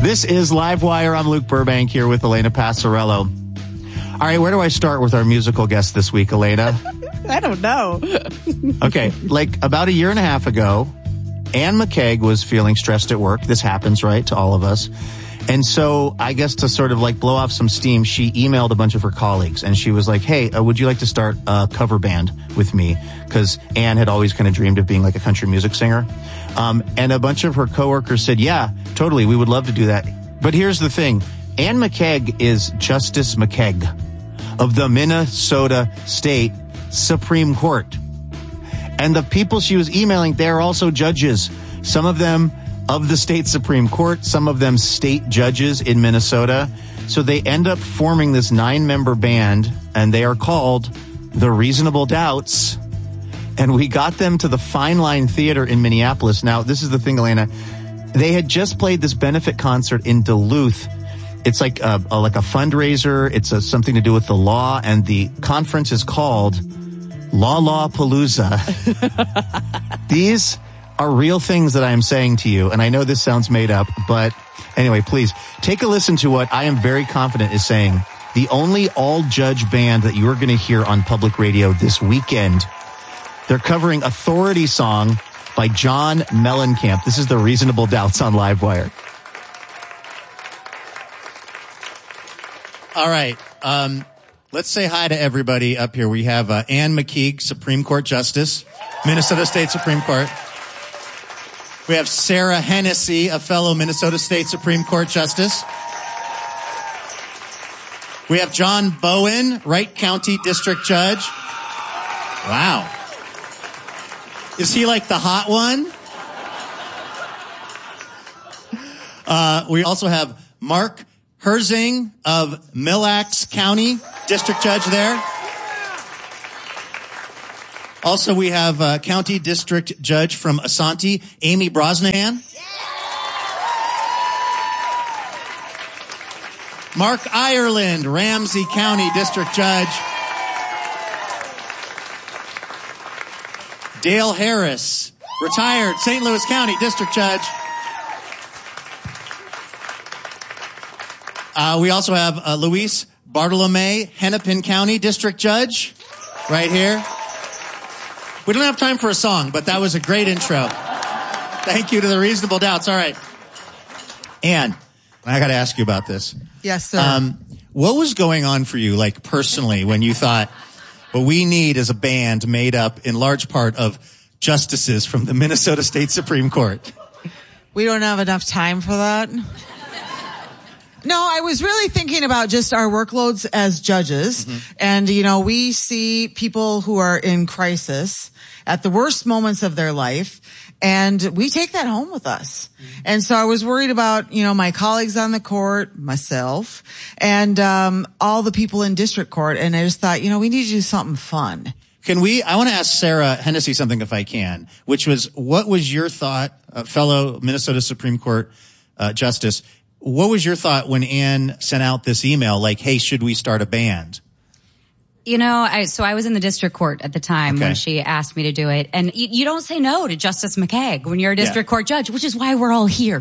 This is Livewire. I'm Luke Burbank here with Elena Passarello. All right, where do I start with our musical guest this week, Elena? I don't know. Okay, like about a year and a half ago, Anne McKeag was feeling stressed at work. This happens, right, to all of us. And so I guess to sort of like blow off some steam, she emailed a bunch of her colleagues and she was like, hey, would you like to start a cover band with me? Because Anne had always kind of dreamed of being like a country music singer. And a bunch of her coworkers said, yeah, totally, we would love to do that. But here's the thing. Anne McKeag is Justice McKeag of the Minnesota State Supreme Court. And the people she was emailing, they're also judges. Some of them of the state Supreme Court, some of them state judges in Minnesota. So they end up forming this 9-member band, and they are called The Reasonable Doubts. And we got them to the Fine Line Theater in Minneapolis. Now, this is the thing, Elena. They had just played this benefit concert in Duluth. It's like a fundraiser. It's something to do with the law, and the conference is called Lawpalooza. These are real things that I am saying to you, and I know this sounds made up, but anyway, please take a listen to what I am very confident is saying. The only all-judge band that you are going to hear on public radio this weekend. They're covering Authority song by John Mellencamp. This is The Reasonable Doubts on Livewire. All right. Let's say hi to everybody up here. We have Anne McKeag, Supreme Court Justice, Minnesota State Supreme Court. We have Sarah Hennessy, a fellow Minnesota State Supreme Court Justice. We have John Bowen, Wright County District Judge. Wow. Is he like the hot one? We also have Mark Herzing of Mille Lacs County, District Judge there. Also, we have County District Judge from Asante, Amy Brosnahan. Mark Ireland, Ramsey County District Judge. Dale Harris, retired St. Louis County District Judge. We also have Luis Bartolome, Hennepin County District Judge, right here. We don't have time for a song, but that was a great intro. Thank you to The Reasonable Doubts. All right. Anne, I got to ask you about this. Yes, sir. What was going on for you, like personally, when you thought, what we need is a band made up in large part of justices from the Minnesota State Supreme Court? We don't have enough time for that. No, I was really thinking about just our workloads as judges. Mm-hmm. And, you know, we see people who are in crisis at the worst moments of their life, and we take that home with us. Mm-hmm. And so I was worried about, you know, my colleagues on the court, myself, and all the people in district court. And I just thought, you know, we need to do something fun. I want to ask Sarah Hennessy something if I can, which was, what was your thought, fellow Minnesota Supreme Court Justice, what was your thought when Anne sent out this email like, hey, should we start a band? You know, I was in the district court at the time when she asked me to do it. And you don't say no to Justice McKeag when you're a district court judge, which is why we're all here.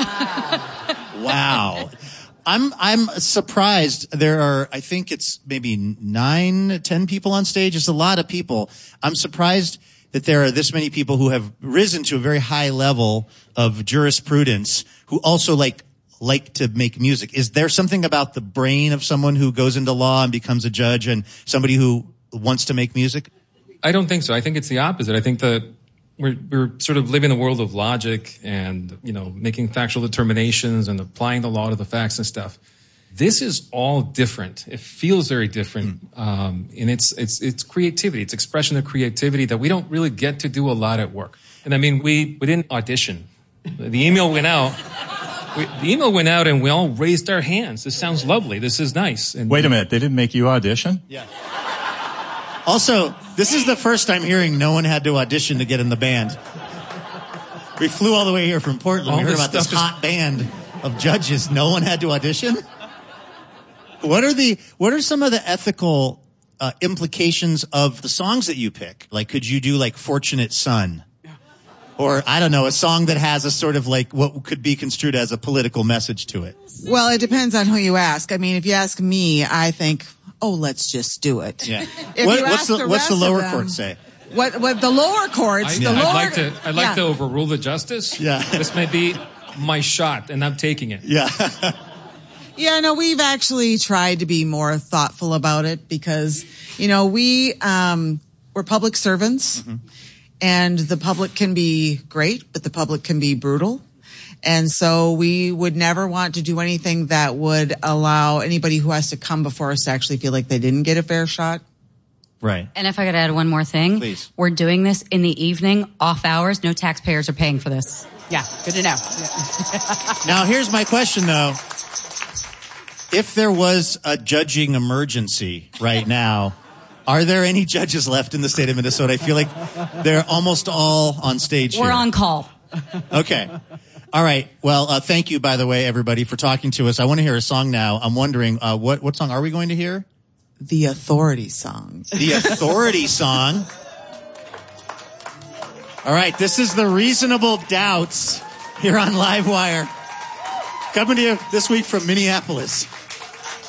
Wow. I'm surprised. There are, I think it's maybe 9, 10 people on stage. It's a lot of people. I'm surprised that there are this many people who have risen to a very high level of jurisprudence who also like to make music. Is there something about the brain of someone who goes into law and becomes a judge and somebody who wants to make music? I don't think so. I think it's the opposite. I think that we're sort of living in a world of logic and, you know, making factual determinations and applying the law to the facts and stuff. This is all different. It feels very different. And it's creativity. It's expression of creativity that we don't really get to do a lot at work. And I mean, we didn't audition. The email went out. And we all raised our hands. This sounds lovely. This is nice. And wait a minute. They didn't make you audition? Yeah. Also, this is the first time hearing no one had to audition to get in the band. We flew all the way here from Portland. We heard about this hot band of judges. No one had to audition? What are some of the ethical implications of the songs that you pick? Like, could you do like Fortunate Son? Or, I don't know, a song that has a sort of like what could be construed as a political message to it? Well, it depends on who you ask. I mean, if you ask me, I think, oh, let's just do it. Yeah. If you ask What's the rest lower of them, court say? What the lower courts, I'd like to overrule the justice. Yeah. This may be my shot, and I'm taking it. Yeah. Yeah, no, we've actually tried to be more thoughtful about it because, you know, we're public servants. Mm-hmm. And the public can be great, but the public can be brutal. And so we would never want to do anything that would allow anybody who has to come before us to actually feel like they didn't get a fair shot. Right. And if I could add one more thing. Please. We're doing this in the evening, off hours. No taxpayers are paying for this. Yeah, good to know. Now, here's my question, though. If there was a judging emergency right now, are there any judges left in the state of Minnesota? I feel like they're almost all on stage We're here. on call. Okay. All right. Well, thank you, by the way, everybody, for talking to us. I want to hear a song now. I'm wondering, what song are we going to hear? The Authority song. The Authority song. All right. This is the Reasonable Doubts here on Livewire. Coming to you this week from Minneapolis.